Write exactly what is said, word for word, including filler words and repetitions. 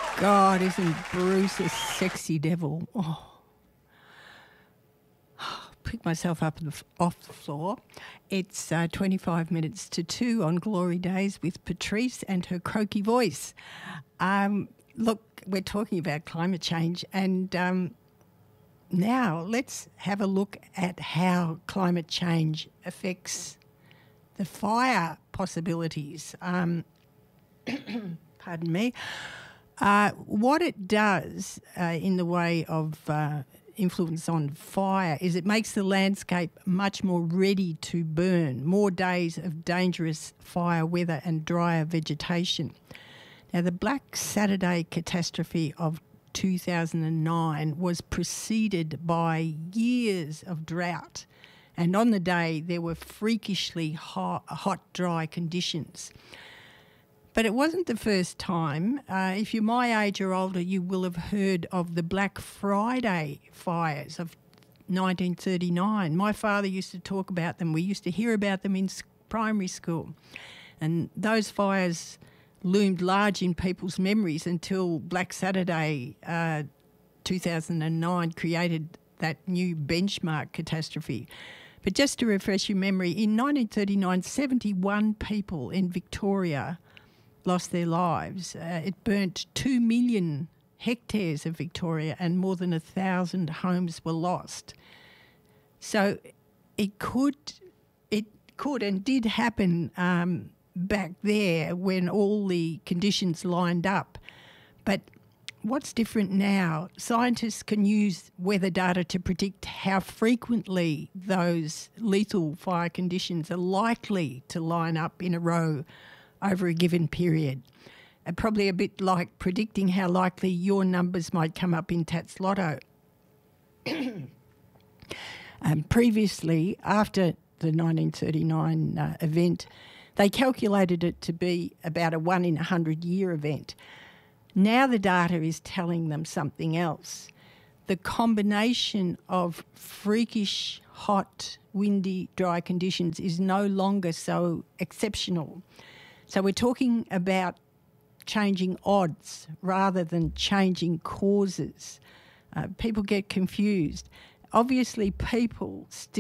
God, isn't Bruce a sexy devil? Oh. Pick myself up off the floor. It's uh, twenty-five minutes to two on Glory Days with Patrice and her croaky voice. Um, look, we're talking about climate change, and um, now let's have a look at how climate change affects the fire possibilities. Um, pardon me. Uh, what it does uh, in the way of uh, influence on fire is it makes the landscape much more ready to burn, more days of dangerous fire weather and drier vegetation. Now, the Black Saturday catastrophe of two thousand nine was preceded by years of drought, and on the day there were freakishly hot, hot dry conditions. But it wasn't the first time. Uh, if you're my age or older, you will have heard of the Black Friday fires of nineteen thirty-nine. My father used to talk about them. We used to hear about them in primary school. And those fires loomed large in people's memories until Black Saturday uh, two thousand nine created that new benchmark catastrophe. But just to refresh your memory, in nineteen thirty-nine, seventy-one people in Victoria lost their lives. Uh, it burnt two million hectares of Victoria and more than a thousand homes were lost. So it could, it could and did happen um, back there when all the conditions lined up. But what's different now? Scientists can use weather data to predict how frequently those lethal fire conditions are likely to line up in a row over a given period. And probably a bit like predicting how likely your numbers might come up in Tats Lotto. um, previously, after the nineteen thirty-nine uh, event, they calculated it to be about a one in a hundred year event. Now the data is telling them something else. The combination of freakish, hot, windy, dry conditions is no longer so exceptional. So we're talking about changing odds rather than changing causes. Uh, people get confused. Obviously, people still